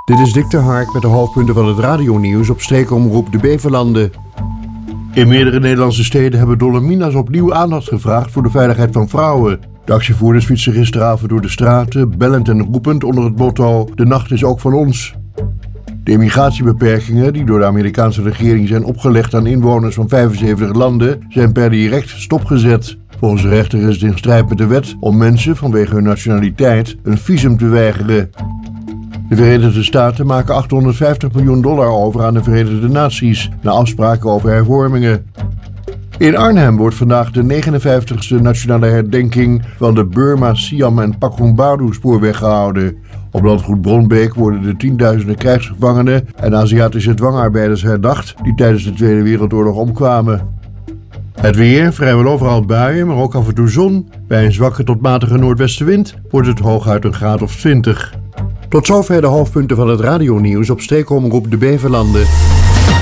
Dit is Dick de Hark met de hoofdpunten van het radionieuws op streekomroep de Beverlanden. In meerdere Nederlandse steden hebben Dolomina's opnieuw aandacht gevraagd voor de veiligheid van vrouwen. De actievoerders fietsen gisteravond door de straten, bellend en roepend onder het motto: de nacht is ook van ons. De immigratiebeperkingen die door de Amerikaanse regering zijn opgelegd aan inwoners van 75 landen zijn per direct stopgezet. Volgens de rechter is het in strijd met de wet om mensen vanwege hun nationaliteit een visum te weigeren. De Verenigde Staten maken $850 miljoen over aan de Verenigde Naties na afspraken over hervormingen. In Arnhem wordt vandaag de 59e nationale herdenking van de Burma, Siam en Pakrong spoorweg gehouden. Op landgoed Bronbeek worden de tienduizenden krijgsgevangenen en Aziatische dwangarbeiders herdacht die tijdens de Tweede Wereldoorlog omkwamen. Het weer, vrijwel overal buien, maar ook af en toe zon. Bij een zwakke tot matige noordwestenwind wordt het hooguit een graad of 20. Tot zover de hoofdpunten van het radionieuws op streekomroep de Beverlanden.